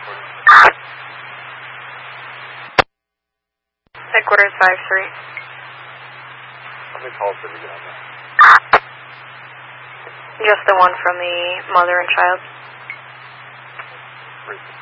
Headquarters 5-3. How many calls did we get on that? Just the one from the mother and child. 3.